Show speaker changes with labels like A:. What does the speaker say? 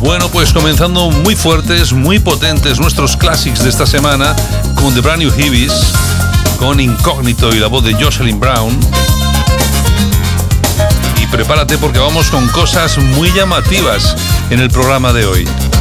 A: Bueno, pues comenzando muy fuertes, muy potentes nuestros clásicos de esta semana con The Brand New Heavies, con Incógnito y la voz de Jocelyn Brown. Y prepárate porque vamos con cosas muy llamativas en el programa de hoy.